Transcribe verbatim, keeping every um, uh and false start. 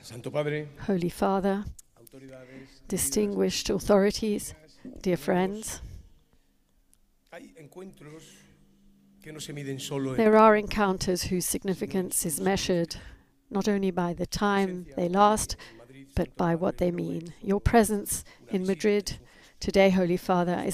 Santo Padre, Holy Father, autoridades, distinguished authorities, dear friends, hay encuentros que no se miden solo en there are encounters whose significance is measured not only by the time they last, but by what they mean. Your presence in Madrid today, Holy Father, is